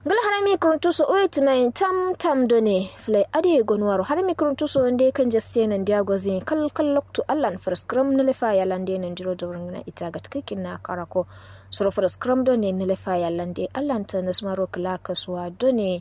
gal harami kuruntuso oit mai tam done flay ade gonwaro harami kuruntuso wande kan jastenan diagozi kal loktu allan firskram nelefa yalande nan diro dorngna itagat kikin na karako soro firskram done nelefa yalande allan ta nasmaro kala kaswa done